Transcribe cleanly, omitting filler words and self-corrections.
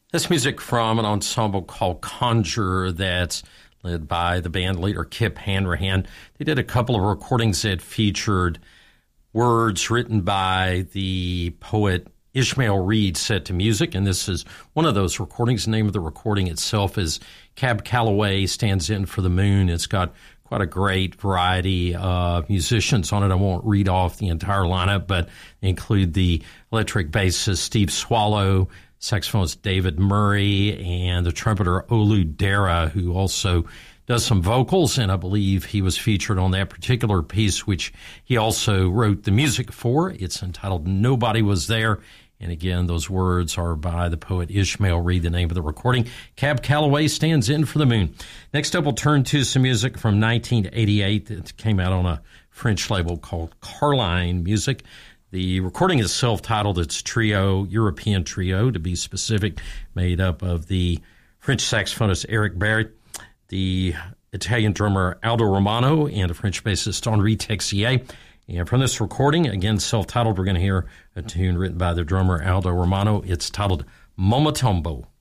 This music from an ensemble called Conjure that's led by the band leader Kip Hanrahan. They did a couple of recordings that featured words written by the poet Ishmael Reed set to music, and this is one of those recordings. The name of the recording itself is Cab Calloway Stands In for the Moon. It's got quite a great variety of musicians on it. I won't read off the entire lineup, but they include the electric bassist Steve Swallow, saxophonist David Murray, and the trumpeter Olu Dara, who also does some vocals, and I believe he was featured on that particular piece, which he also wrote the music for. It's entitled Nobody Was There, and again, those words are by the poet Ishmael Reed, the name of the recording. Cab Calloway Stands In for the Moon. Next up, we'll turn to some music from 1988 that came out on a French label called Carline Music. The recording is self-titled. It's trio, European trio, to be specific, made up of the French saxophonist Eric Barrett, the Italian drummer Aldo Romano, and the French bassist Henri Texier. And from this recording, again self-titled, we're going to hear a tune written by the drummer Aldo Romano. It's titled Momotombo.